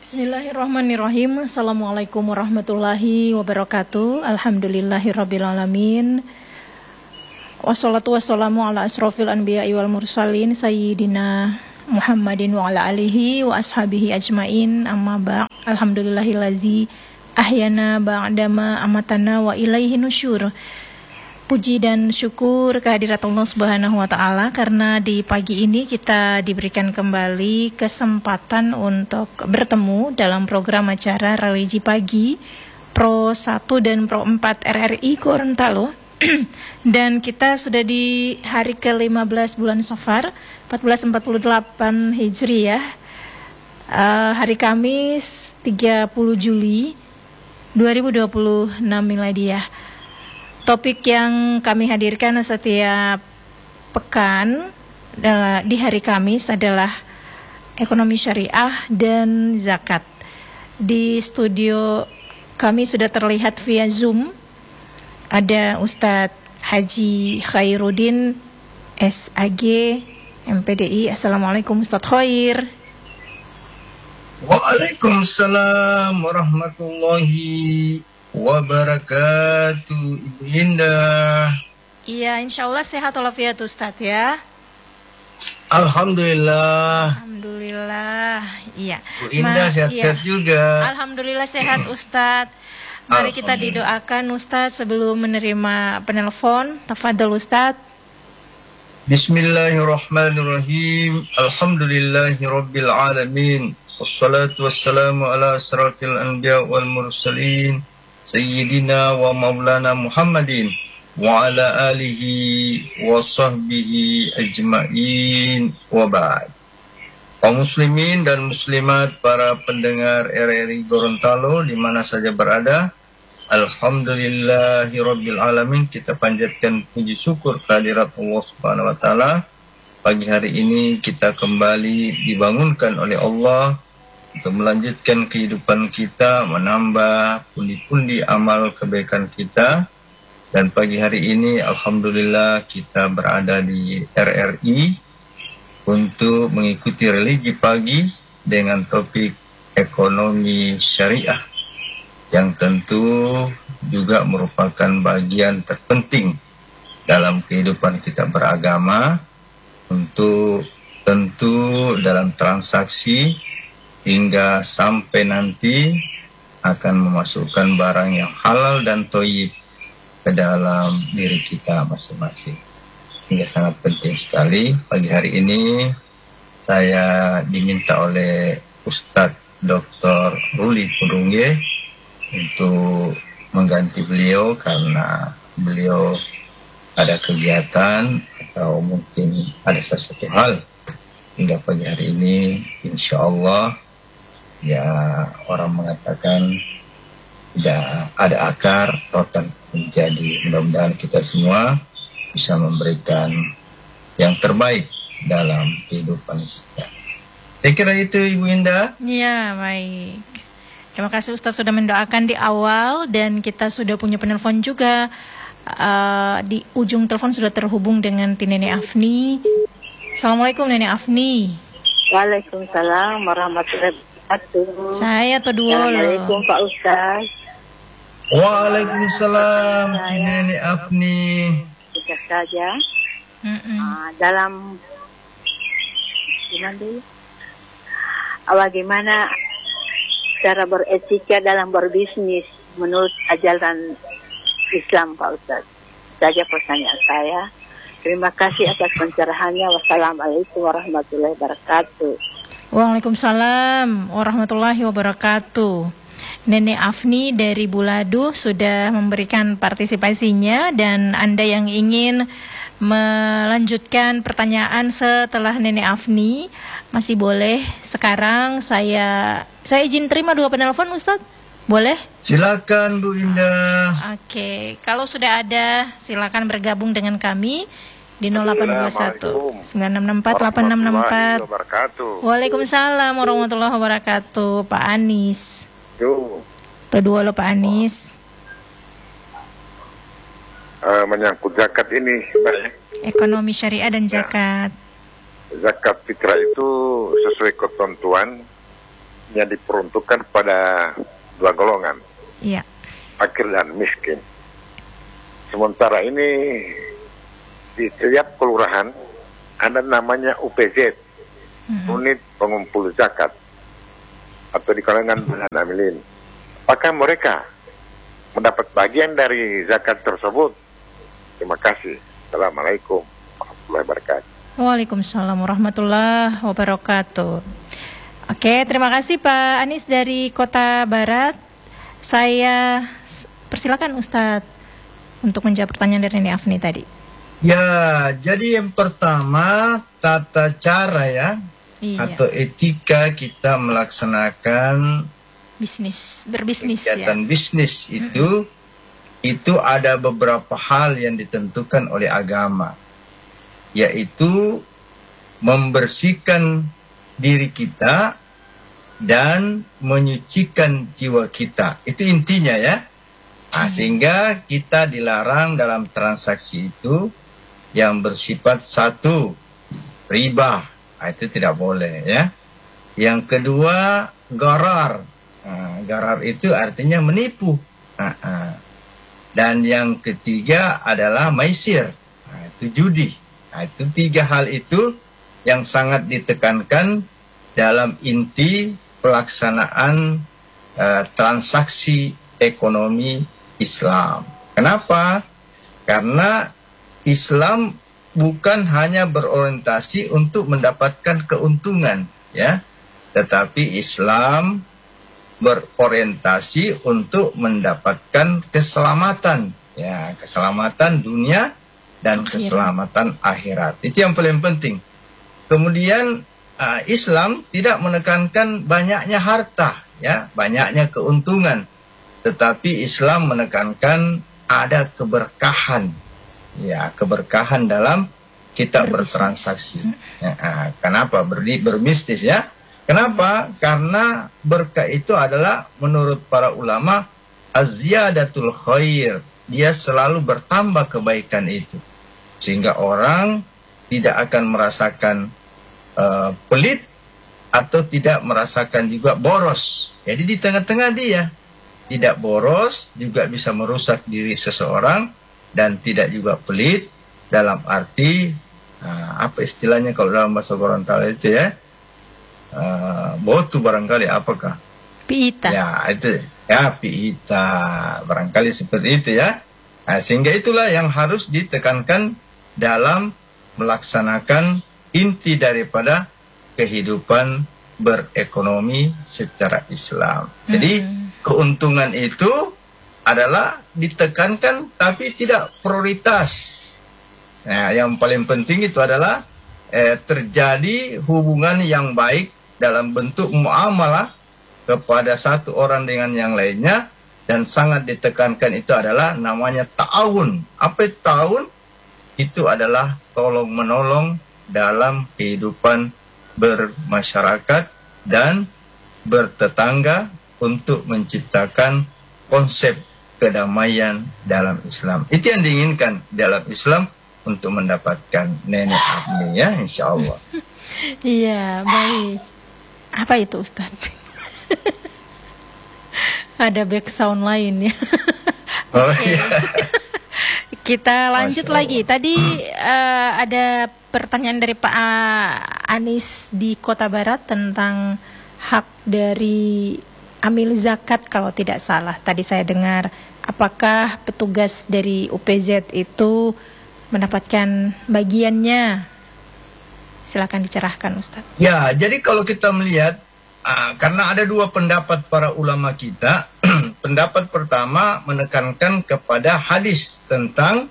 Bismillahirrahmanirrahim. Assalamualaikum warahmatullahi wabarakatuh. Alhamdulillahirrabbilalamin. Wassalatu wassalamu ala asrofil anbiya'i wal mursalin Sayyidina Muhammadin wa ala alihi wa ashabihi ajmain. Amma ba'd. Alhamdulillahillazi ahyana ba'dama amatana wa ilaihi nusyur. Puji dan syukur kehadirat Allah Subhanahu wa Ta'ala, karena di pagi ini kita diberikan kembali kesempatan untuk bertemu dalam program acara Religi Pagi Pro 1 dan Pro 4 RRI Gorontalo. Dan kita sudah di hari ke-15 bulan Safar 1448 Hijriah, hari Kamis 30 Juli 2026 Miladiah. Topik yang kami hadirkan setiap pekan di hari Kamis adalah ekonomi syariah dan zakat. Di studio kami sudah terlihat via Zoom ada Ustadz Haji Khairuddin SAG MPDI. Assalamualaikum Ustadz Khair. Waalaikumsalam warahmatullahi wabarakatuh, Ibu Indah. Iya, insya Allah sehat walafiat Ustadz ya. Alhamdulillah. Alhamdulillah. Iya. Bu Indah sehat-sehat juga. Alhamdulillah sehat Ustadz. Mari kita didoakan Ustadz sebelum menerima penelpon. Tafadhol Ustadz. Bismillahirrahmanirrahim. Alhamdulillahirabbil alamin. Wassalatu wassalamu ala asrafil anbiya wal mursalin Sayyidina wa maulana Muhammadin wa ala alihi wa sahbihi ajma'in wa ba'd. Kaum muslimin dan muslimat, para pendengar RRI Gorontalo di mana saja berada, alhamdulillahirabbil alamin, kita panjatkan puji syukur kehadirat Allah Subhanahu wa taala. Pagi hari ini kita kembali dibangunkan oleh Allah untuk melanjutkan kehidupan kita, menambah pundi-pundi amal kebaikan kita. Dan pagi hari ini alhamdulillah kita berada di RRI untuk mengikuti religi pagi dengan topik ekonomi syariah, yang tentu juga merupakan bagian terpenting dalam kehidupan kita beragama, untuk tentu dalam transaksi hingga sampai nanti akan memasukkan barang yang halal dan thayyib ke dalam diri kita masing-masing. Sehingga sangat penting sekali pagi hari ini saya diminta oleh Ustadz Dr. Ruli Purungge untuk mengganti beliau karena beliau ada kegiatan atau mungkin ada sesuatu hal, hingga pagi hari ini insya Allah, ya orang mengatakan tidak ada akar, rotan menjadi. Mudah-mudahan kita semua bisa memberikan yang terbaik dalam kehidupan kita. Saya kira itu Ibu Indah. Ya, baik. Terima kasih Ustaz sudah mendoakan di awal, dan kita sudah punya penelpon juga. Di ujung telepon sudah terhubung dengan Nenek Afni. Assalamualaikum Nenek Afni. Waalaikumsalam warahmatullahi wabarakatuh. Saya Toduolo. Assalamualaikum Pak Ustaz. Waalaikumsalam Nenek Afni. Bisa saja. Dalam bagaimana cara beretika dalam berbisnis menurut ajaran Islam Pak Ustaz. Saja pertanyaan saya. Terima kasih atas pencerahannya. Wassalamualaikum warahmatullahi wabarakatuh. Waalaikumsalam warahmatullahi wabarakatuh. Nenek Afni dari Bulado sudah memberikan partisipasinya, dan Anda yang ingin melanjutkan pertanyaan setelah Nenek Afni masih boleh. Sekarang saya izin terima 2 penelpon Ustadz. Boleh? Silakan Bu Indah. Oke, kalau sudah ada silakan bergabung dengan kami di 0821 9664 8664. Waalaikumsalam warahmatullahi wabarakatuh. Pak Anis. Kedua lo Pak Anis. Menyangkut zakat ini, ekonomi syariah dan zakat. Zakat fitrah itu sesuai ketentuan yang diperuntukkan pada dua golongan, Iya. fakir dan miskin. Sementara ini di setiap kelurahan ada namanya UPZ, unit pengumpul zakat, atau di kalangan badan amilin. Apakah mereka mendapat bagian dari zakat tersebut? Terima kasih. Assalamualaikum warahmatullahi wabarakatuh. Waalaikumsalam warahmatullahi wabarakatuh. Oke, terima kasih Pak Anis dari Kota Barat. Saya persilakan Ustadz untuk menjawab pertanyaan dari Nenek Afni tadi. Ya, jadi yang pertama tata cara ya, atau etika kita melaksanakan berbisnis kegiatan ya. bisnis itu ada beberapa hal yang ditentukan oleh agama, yaitu membersihkan diri kita dan menyucikan jiwa kita. Itu intinya ya. Nah, sehingga kita dilarang dalam transaksi itu yang bersifat satu, riba. Nah, itu tidak boleh ya. Yang kedua, gharar. Nah, gharar itu artinya menipu. Dan yang ketiga adalah maisir. Nah, itu judi. Nah, itu tiga hal itu yang sangat ditekankan dalam inti pelaksanaan transaksi ekonomi Islam. Kenapa? Karena Islam bukan hanya berorientasi untuk mendapatkan keuntungan, ya, tetapi Islam berorientasi untuk mendapatkan keselamatan, ya, keselamatan dunia dan keselamatan akhirat. Itu yang paling penting. Kemudian Islam tidak menekankan banyaknya harta, ya, banyaknya keuntungan, tetapi Islam menekankan ada keberkahan, ya, keberkahan dalam kita bertransaksi. Ya, kenapa berbisnis ya? Kenapa? Karena berkah itu adalah menurut para ulama az-ziyadatul khair. Dia selalu bertambah kebaikan itu, sehingga orang tidak akan merasakan pelit atau tidak merasakan juga boros. Jadi di tengah-tengah dia tidak boros, juga bisa merusak diri seseorang, dan tidak juga pelit dalam arti apa istilahnya kalau dalam bahasa Gorontalo itu ya, botu barangkali, apakah? Piita. Ya itu ya, piita barangkali seperti itu ya. Nah, sehingga itulah yang harus ditekankan dalam melaksanakan inti daripada kehidupan berekonomi secara Islam. Jadi keuntungan itu adalah ditekankan tapi tidak prioritas. Nah, yang paling penting itu adalah terjadi hubungan yang baik dalam bentuk muamalah kepada satu orang dengan yang lainnya, dan sangat ditekankan itu adalah namanya ta'awun. Apa itu ta'awun? Itu adalah tolong menolong dalam kehidupan bermasyarakat dan bertetangga untuk menciptakan konsep kedamaian dalam Islam. Itu yang diinginkan dalam Islam untuk mendapatkan Nenek Afni ya, insya Allah. Iya, baik. Apa itu Ustadz? Ada back sound lain ya. Oh iya. Kita lanjut lagi. Tadi ada pertanyaan dari Pak Anis di Kota Barat tentang hak dari amil zakat kalau tidak salah. Tadi saya dengar, apakah petugas dari UPZ itu mendapatkan bagiannya? Silakan dicerahkan Ustaz. Ya, jadi kalau kita melihat, karena ada dua pendapat para ulama kita. Pendapat pertama menekankan kepada hadis tentang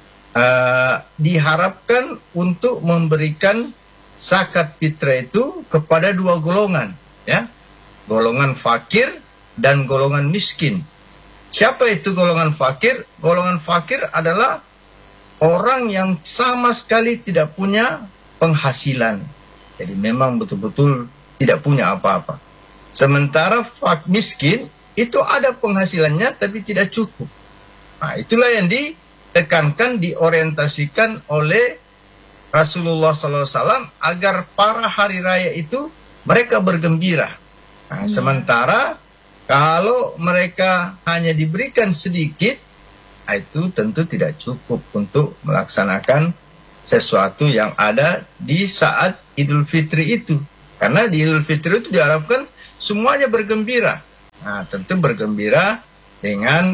diharapkan untuk memberikan zakat fitrah itu kepada dua golongan, ya, golongan fakir dan golongan miskin. Siapa itu golongan fakir? Golongan fakir adalah orang yang sama sekali tidak punya penghasilan, jadi memang betul-betul tidak punya apa-apa. Sementara miskin itu ada penghasilannya tapi tidak cukup. Nah, itulah yang ditekankan, diorientasikan oleh Rasulullah SAW agar para hari raya itu mereka bergembira. Nah, sementara kalau mereka hanya diberikan sedikit, itu tentu tidak cukup untuk melaksanakan sesuatu yang ada di saat Idul Fitri itu. Karena di Idul Fitri itu diharapkan semuanya bergembira. Nah, tentu bergembira dengan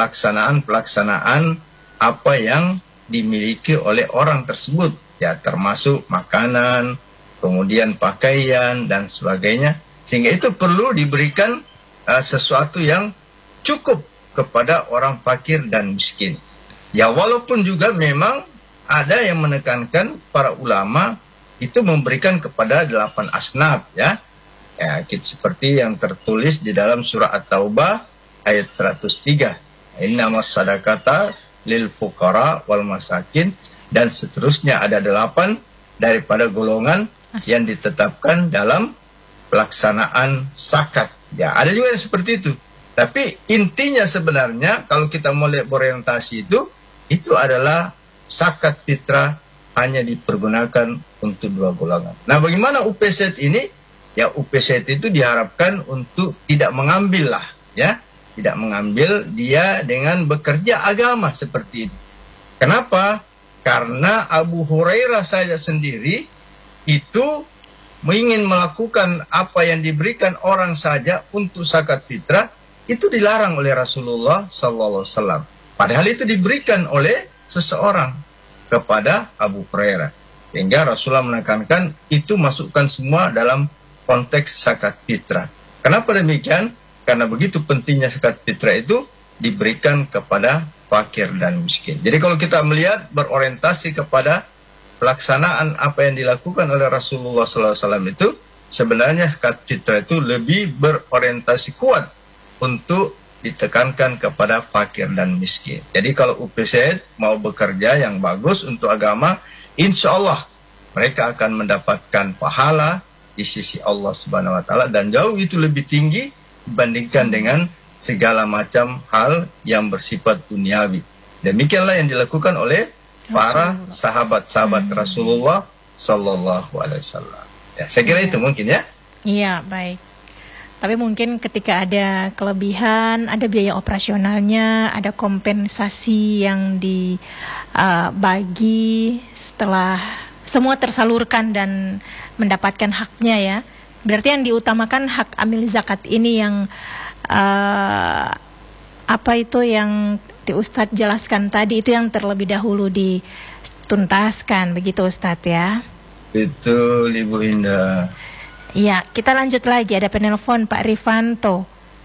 pelaksanaan apa yang dimiliki oleh orang tersebut. Ya, termasuk makanan, kemudian pakaian, dan sebagainya. Sehingga itu perlu diberikan sesuatu yang cukup kepada orang fakir dan miskin. Ya, walaupun juga memang ada yang menekankan para ulama itu memberikan kepada 8 asnaf, ya. Ya, seperti yang tertulis di dalam surah At-Taubah ayat 103. Innamas sadaqata lil fuqara wal masakin, dan seterusnya ada 8 daripada golongan yang ditetapkan dalam pelaksanaan zakat. Ya, ada juga yang seperti itu. Tapi intinya sebenarnya kalau kita mau lihat orientasi itu adalah zakat fitrah hanya dipergunakan untuk 2 golongan. Nah, bagaimana UPZ ini? Ya, UPZ itu diharapkan untuk tidak mengambil lah, ya. Tidak mengambil dia dengan bekerja agama seperti itu. Kenapa? Karena Abu Hurairah saja sendiri itu ingin melakukan apa yang diberikan orang saja untuk zakat fitrah, itu dilarang oleh Rasulullah SAW. Padahal itu diberikan oleh seseorang kepada Abu Hurairah. Sehingga Rasulullah menekankan itu masukkan semua dalam konteks zakat fitrah. Kenapa demikian? Karena begitu pentingnya zakat fitrah itu diberikan kepada fakir dan miskin. Jadi kalau kita melihat berorientasi kepada pelaksanaan apa yang dilakukan oleh Rasulullah SAW itu, sebenarnya zakat fitrah itu lebih berorientasi kuat untuk ditekankan kepada fakir dan miskin. Jadi kalau UPZ mau bekerja yang bagus untuk agama, insya Allah mereka akan mendapatkan pahala di sisi Allah Subhanahu wa Ta'ala, dan jauh itu lebih tinggi dibandingkan dengan segala macam hal yang bersifat duniawi. Demikianlah yang dilakukan oleh para sahabat-sahabat Rasulullah Sallallahu Alaihi Wasallam. Ya, saya kira itu mungkin ya. Iya, baik. Tapi mungkin ketika ada kelebihan, ada biaya operasionalnya, ada kompensasi yang dibagi setelah semua tersalurkan dan mendapatkan haknya, ya. Berarti yang diutamakan hak amil zakat ini yang apa itu yang Ustadz jelaskan tadi, itu yang terlebih dahulu dituntaskan, begitu Ustadz ya? Betul, Ibu Indah. Iya, kita lanjut lagi, ada penelpon Pak Rifanto.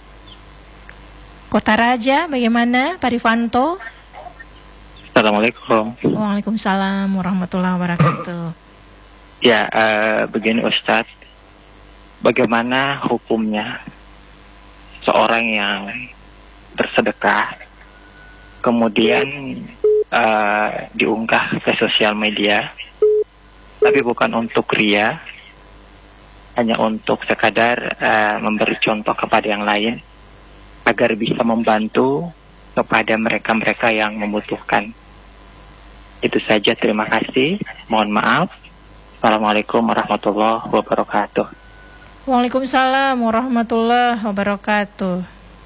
Kota Raja, bagaimana Pak Rifanto? Assalamualaikum. Waalaikumsalam warahmatullahi wabarakatuh. Ya, begini Ustadz, bagaimana hukumnya seorang yang bersedekah kemudian diunggah ke sosial media, tapi bukan untuk ria, hanya untuk sekadar memberi contoh kepada yang lain agar bisa membantu kepada mereka-mereka yang membutuhkan. Itu saja, terima kasih, mohon maaf. Assalamualaikum warahmatullahi wabarakatuh. Waalaikumsalam warahmatullahi wabarakatuh.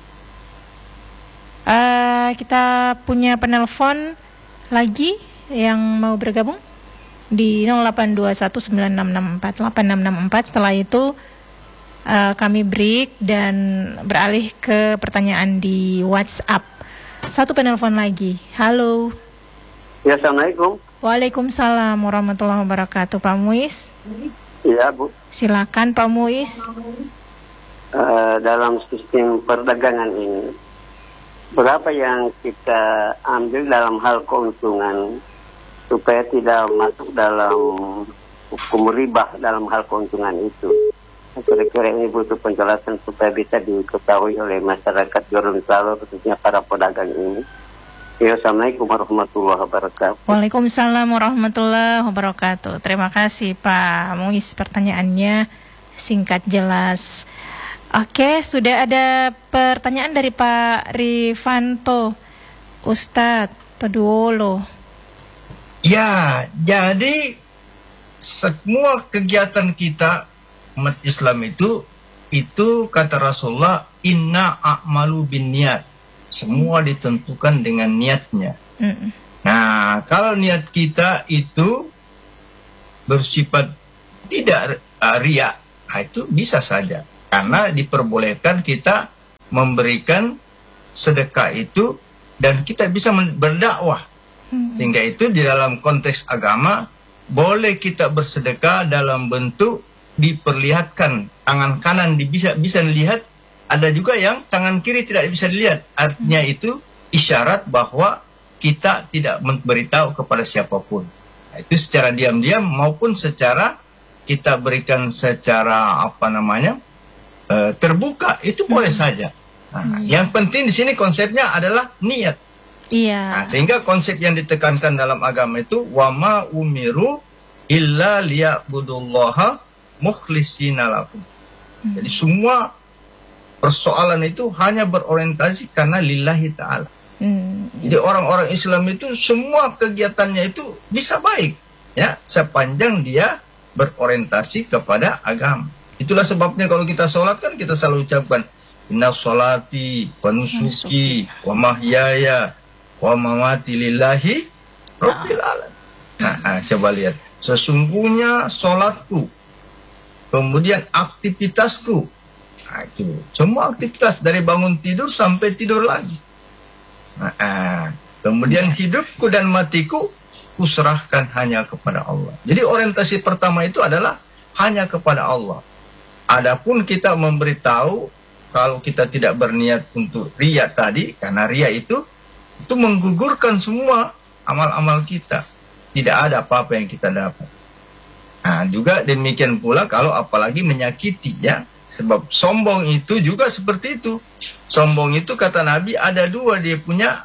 Kita punya penelpon lagi yang mau bergabung di 082196648664. Setelah itu kami break dan beralih ke pertanyaan di WhatsApp. Satu penelpon lagi. Halo. Ya, Assalamualaikum. Waalaikumsalam warahmatullahi wabarakatuh. Pak Muiz. Iya, Bu. Silakan Pak Muiz. Dalam sistem perdagangan ini, berapa yang kita ambil dalam hal keuntungan supaya tidak masuk dalam hukum riba dalam hal keuntungan itu? Kira-kira ini butuh penjelasan supaya bisa diketahui oleh masyarakat Gorontalo, khususnya para pedagang ini. Ya, Assalamualaikum warahmatullahi wabarakatuh. Waalaikumsalam warahmatullahi wabarakatuh. Terima kasih Pak Muiz, pertanyaannya singkat jelas. Oke, sudah ada pertanyaan dari Pak Rifanto. Ustadz Toduolo. Ya, jadi semua kegiatan kita umat Islam itu itu kata Rasulullah, inna a'malu bin niat. Semua ditentukan dengan niatnya. Nah, kalau niat kita itu bersifat tidak riya, itu bisa saja. Karena diperbolehkan kita memberikan sedekah itu dan kita bisa berdakwah. Sehingga itu di dalam konteks agama, boleh kita bersedekah dalam bentuk diperlihatkan. Tangan kanan bisa dilihat, ada juga yang tangan kiri tidak bisa dilihat. Artinya itu isyarat bahwa kita tidak memberitahu kepada siapapun. Nah, itu secara diam-diam maupun secara kita berikan secara terbuka, itu boleh saja. Nah, yang penting di sini konsepnya adalah niat. Iya. Nah, sehingga konsep yang ditekankan dalam agama itu wama umiru illa liya'budullaha mukhlishina lahu. Jadi semua persoalan itu hanya berorientasi karena lillahi ta'ala. Jadi orang-orang Islam itu semua kegiatannya itu bisa baik, ya, sepanjang dia berorientasi kepada agama. Itulah sebabnya kalau kita sholat kan kita selalu ucapkan inna sholati wa nusuki wa mahyaya wa mamati lillahi rabbil alamin. Nah, coba lihat, sesungguhnya sholatku, kemudian aktivitasku, nah, itu semua aktivitas dari bangun tidur sampai tidur lagi. Kemudian hidupku dan matiku kuserahkan hanya kepada Allah. Jadi orientasi pertama itu adalah hanya kepada Allah. Adapun kita memberitahu kalau kita tidak berniat untuk riya tadi, karena riya itu menggugurkan semua amal-amal kita. Tidak ada apa-apa yang kita dapat. Nah, juga demikian pula kalau apalagi menyakiti, ya. Sebab sombong itu juga seperti itu. Sombong itu kata Nabi ada dua dia punya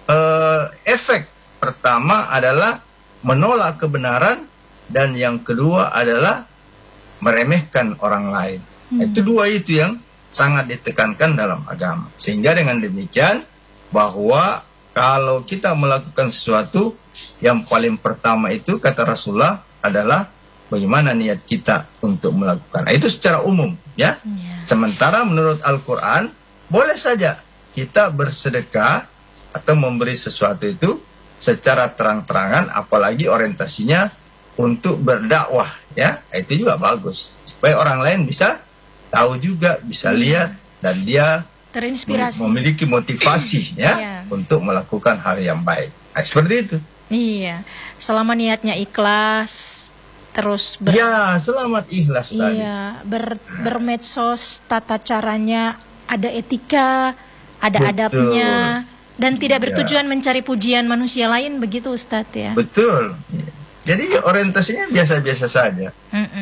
efek. Pertama adalah menolak kebenaran dan yang kedua adalah meremehkan orang lain. Itu dua itu yang sangat ditekankan dalam agama. Sehingga dengan demikian bahwa kalau kita melakukan sesuatu, yang paling pertama itu kata Rasulullah adalah bagaimana niat kita untuk melakukan. Nah, itu secara umum, ya. Sementara menurut Al-Quran boleh saja kita bersedekah atau memberi sesuatu itu secara terang-terangan, apalagi orientasinya untuk berdakwah, ya. Itu juga bagus supaya orang lain bisa tahu juga, bisa lihat dan dia terinspirasi, memiliki motivasi, ya, untuk melakukan hal yang baik. Nah, seperti itu. Iya, selama niatnya ikhlas, terus selamat ikhlas tadi. Iya, bermedsos, tata caranya ada etika, ada adabnya, dan tidak bertujuan mencari pujian manusia lain, begitu Ustadz, ya. Betul. Jadi orientasinya biasa-biasa saja.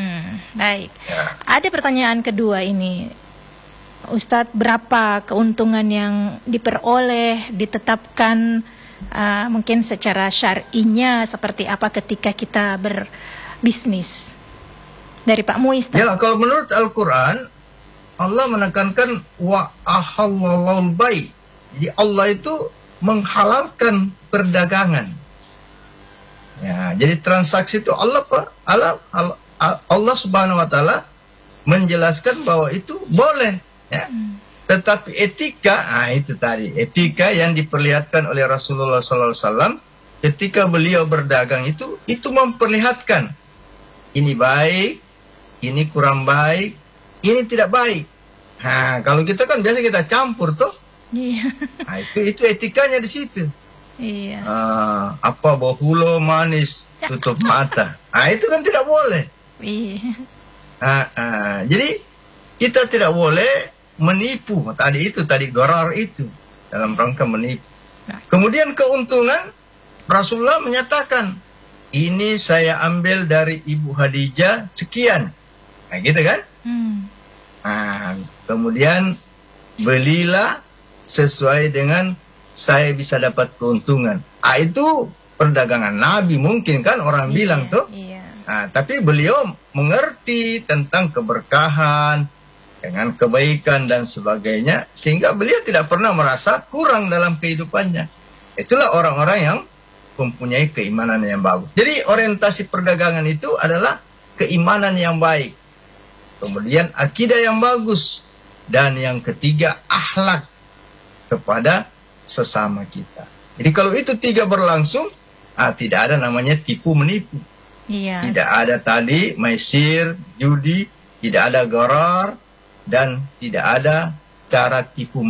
Baik. Ada pertanyaan kedua ini, Ustadz, berapa keuntungan yang diperoleh, ditetapkan mungkin secara syar'inya seperti apa ketika kita berbisnis? Dari Pak Muiz. Ya, kalau menurut Al-Quran, Allah menekankan wa ahallalul bai'. Jadi Allah itu menghalalkan perdagangan. Ya, jadi transaksi itu Allah Subhanahu wa taala menjelaskan bahwa itu boleh, ya. Tetapi etika, itu tadi, etika yang diperlihatkan oleh Rasulullah SAW ketika beliau berdagang itu memperlihatkan ini baik, ini kurang baik, ini tidak baik. Nah, kalau kita kan biasa kita campur tuh. Nah, itu etikanya di situ. Iya. Apa bohulo manis tutup mata. Nah, itu kan tidak boleh. Iya. Jadi kita tidak boleh menipu. Tadi gharar itu dalam rangka menipu. Kemudian keuntungan, Rasulullah menyatakan, ini saya ambil dari Ibu Khadijah sekian. Nah, gitu kan? Kemudian belilah sesuai dengan saya bisa dapat keuntungan. Itu perdagangan Nabi mungkin kan orang bilang tuh. Tapi beliau mengerti tentang keberkahan dengan kebaikan dan sebagainya, sehingga beliau tidak pernah merasa kurang dalam kehidupannya. Itulah orang-orang yang mempunyai keimanan yang bagus. Jadi orientasi perdagangan itu adalah keimanan yang baik. kemudian akidah yang bagus, dan yang ketiga akhlak kepada sesama kita. Jadi kalau itu 3 berlangsung, tidak ada namanya tipu menipu. Iya. Tidak ada tadi maisir, judi, tidak ada gharar, dan tidak ada cara tipu